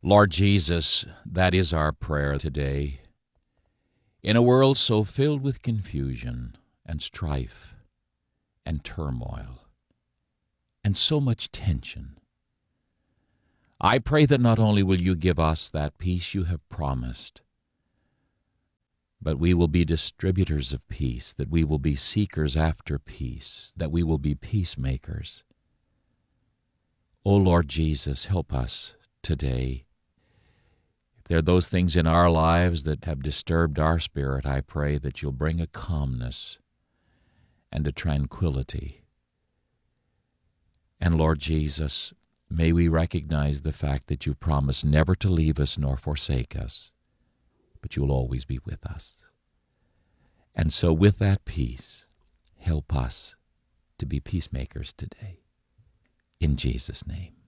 Lord Jesus, that is our prayer today. In a world so filled with confusion and strife and turmoil and so much tension, I pray that not only will you give us that peace you have promised, but we will be distributors of peace, that we will be seekers after peace, that we will be peacemakers. O Lord Jesus, help us today. If there are those things in our lives that have disturbed our spirit, I pray that you'll bring a calmness and a tranquility. And Lord Jesus, may we recognize the fact that you've promised never to leave us nor forsake us, but you'll always be with us. And so with that peace, help us to be peacemakers today. In Jesus' name.